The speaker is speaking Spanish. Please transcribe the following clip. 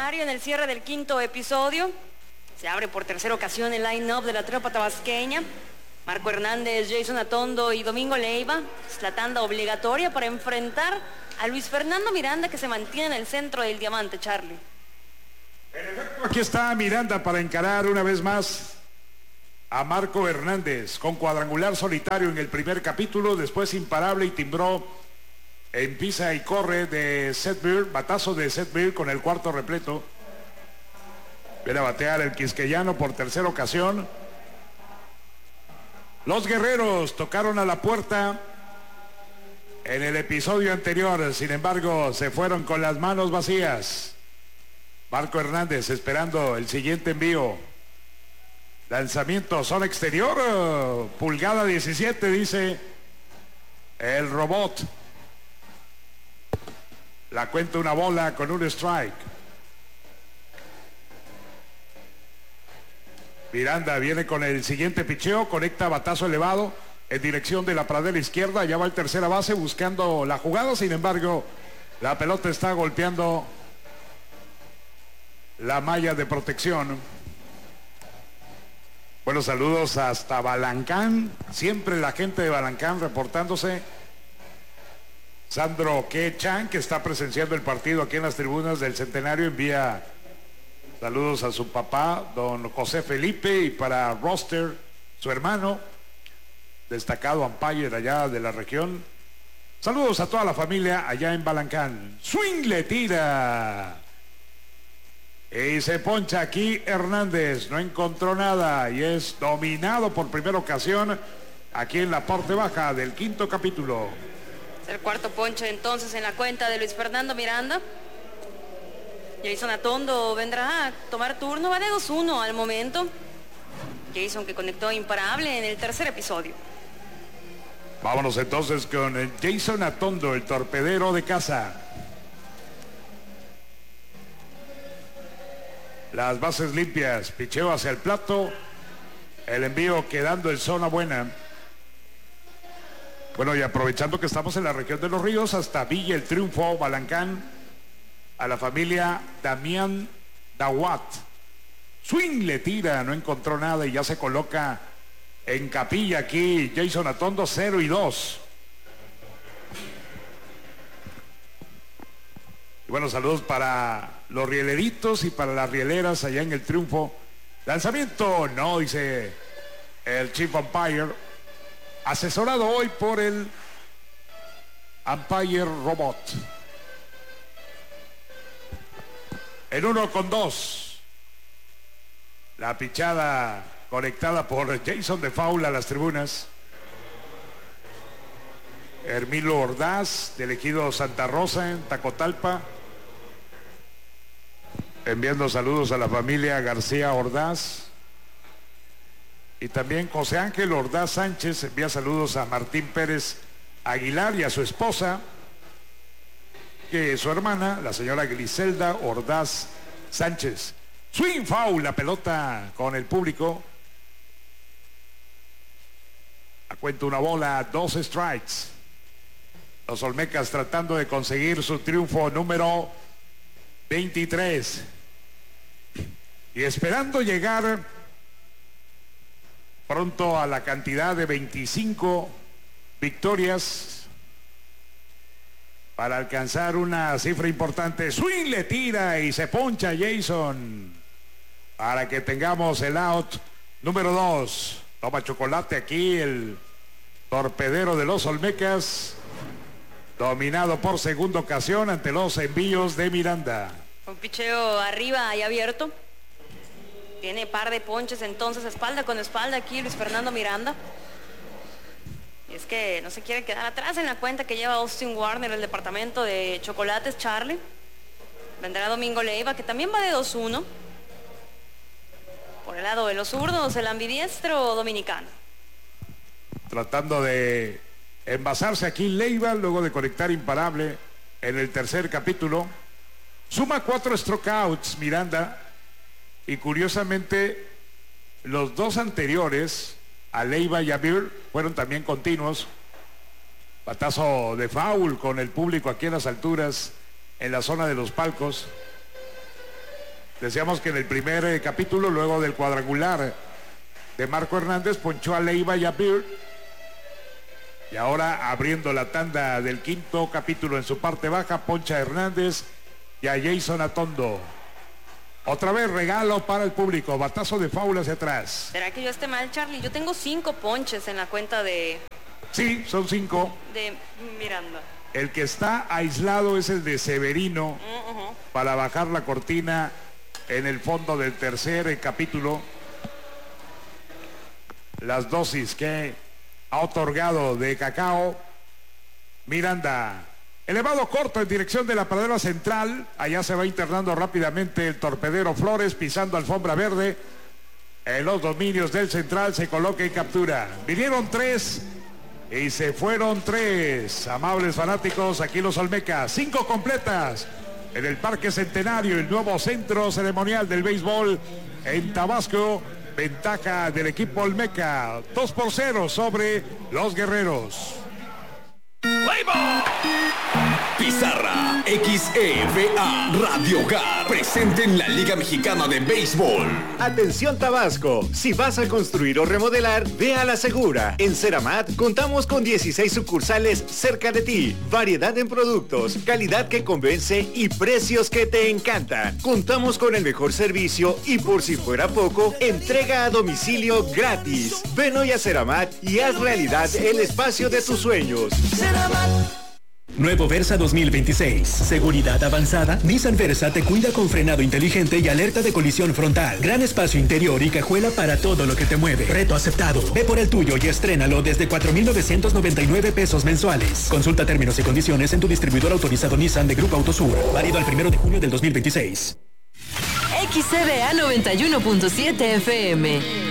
Centenario en el cierre del quinto episodio. Se abre por tercera ocasión el line-up de la tropa tabasqueña. Marco Hernández, Jason Atondo y Domingo Leiva. Es la tanda obligatoria para enfrentar a Luis Fernando Miranda, que se mantiene en el centro del diamante, Charlie. En efecto, aquí está Miranda para encarar una vez más a Marco Hernández, con cuadrangular solitario en el primer capítulo, después imparable y timbró en pisa y corre de Seth Beer, batazo de Seth Beer con el cuarto repleto. Viene a batear el quisqueyano por tercera ocasión. Los guerreros tocaron a la puerta en el episodio anterior, sin embargo se fueron con las manos vacías. Marco Hernández esperando el siguiente envío. Lanzamiento zona exterior, pulgada 17, dice el robot. La cuenta una bola con un strike. Miranda viene con el siguiente picheo, conecta batazo elevado en dirección de la pradera izquierda. Ya va el tercera base buscando la jugada, sin embargo la pelota está golpeando la malla de protección. Buenos saludos hasta Balancán, siempre la gente de Balancán reportándose. Sandro Quechan, que está presenciando el partido aquí en las tribunas del Centenario, envía saludos a su papá, don José Felipe, y para Roster, su hermano, destacado umpire allá de la región. Saludos a toda la familia allá en Balancán. Swing le tira. Y se poncha aquí Hernández, no encontró nada y es dominado por primera ocasión aquí en la parte baja del quinto capítulo. Es el cuarto ponche entonces en la cuenta de Luis Fernando Miranda. Jason Atondo vendrá a tomar turno, va de 2-1 al momento. Jason, que conectó imparable en el tercer episodio. Vámonos entonces con Jason Atondo, el torpedero de casa. Las bases limpias, picheo hacia el plato, el envío quedando en zona buena. Bueno, y aprovechando que estamos en la región de los ríos, hasta Villa El Triunfo, Balancán, a la familia Damián Dawat. Swing le tira, no encontró nada y ya se coloca en capilla aquí Jason Atondo, 0-2. Y bueno, saludos para los rieleritos y para las rieleras allá en El Triunfo. Lanzamiento, no, dice el Chief Umpire, asesorado hoy por el Umpire Robot. El 1-2. La pichada conectada por Jason de foul a las tribunas. Hermilo Ordaz, del ejido Santa Rosa en Tacotalpa, enviando saludos a la familia García Ordaz. Y también José Ángel Ordaz Sánchez envía saludos a Martín Pérez Aguilar y a su esposa, que es su hermana, la señora Griselda Ordaz Sánchez. Swing foul, la pelota con el público. A cuenta una bola, 2 strikes. Los Olmecas tratando de conseguir su triunfo número 23. Y esperando llegar pronto a la cantidad de 25 victorias para alcanzar una cifra importante. Swing le tira y se poncha Jason para que tengamos el out número 2. Toma chocolate aquí el torpedero de los Olmecas, dominado por segunda ocasión ante los envíos de Miranda. Un picheo arriba y abierto. Tiene par de ponches entonces espalda con espalda aquí Luis Fernando Miranda. Y es que no se quiere quedar atrás en la cuenta que lleva Austin Warner, el departamento de chocolates, Charlie. Vendrá Domingo Leiva, que también va de 2-1. Por el lado de los zurdos, el ambidiestro dominicano. Tratando de envasarse aquí Leiva, luego de conectar imparable en el tercer capítulo. Suma 4 strikeouts Miranda. Y curiosamente, los dos anteriores, a Leiva y a Beer, fueron también continuos. Batazo de foul con el público aquí en las alturas, en la zona de los palcos. Decíamos que en el primer capítulo, luego del cuadrangular de Marco Hernández, ponchó a Leiva y a Beard. Y ahora, abriendo la tanda del quinto capítulo en su parte baja, poncha a Hernández y a Jason Atondo. Otra vez regalo para el público, batazo de faula hacia atrás. ¿Será que yo esté mal, Charlie? Yo tengo 5 ponches en la cuenta de... Sí, son 5. De Miranda. El que está aislado es el de Severino, para bajar la cortina en el fondo del tercer capítulo. Las dosis que ha otorgado de cacao Miranda. Elevado corto en dirección de la pradera central. Allá se va internando rápidamente el torpedero Flores, pisando alfombra verde. En los dominios del central se coloca en captura. Vinieron 3 y se fueron 3. Amables fanáticos, aquí los Olmecas. 5 completas en el Parque Centenario, el nuevo centro ceremonial del béisbol en Tabasco. Ventaja del equipo Olmeca, 2-0 sobre los Guerreros. Pizarra XEVA Radio Hogar presente en la Liga Mexicana de Béisbol. Atención Tabasco, si vas a construir o remodelar, ve a la segura. En Ceramat contamos con 16 sucursales cerca de ti, variedad en productos, calidad que convence y precios que te encantan. Contamos con el mejor servicio y, por si fuera poco, entrega a domicilio gratis. Ven hoy a Ceramat y haz realidad el espacio de tus sueños. Nuevo Versa 2026. Seguridad avanzada. Nissan Versa te cuida con frenado inteligente y alerta de colisión frontal. Gran espacio interior y cajuela para todo lo que te mueve. Reto aceptado. Ve por el tuyo y estrénalo desde 4,999 pesos mensuales. Consulta términos y condiciones en tu distribuidor autorizado Nissan de Grupo Autosur. Válido al 1 de junio del 2026. XCBA 91.7 FM.